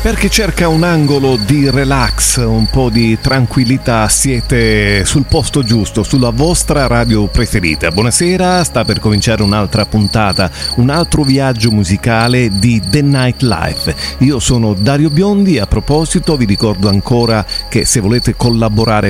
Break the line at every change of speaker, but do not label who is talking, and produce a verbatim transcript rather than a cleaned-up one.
Per chi cerca un angolo di relax, un po' di tranquillità, siete sul posto giusto, sulla vostra radio preferita. Buonasera, sta per cominciare un'altra puntata, un altro viaggio musicale di The Night Life. Io sono Dario Biondi. A proposito, vi ricordo ancora che se volete collaborare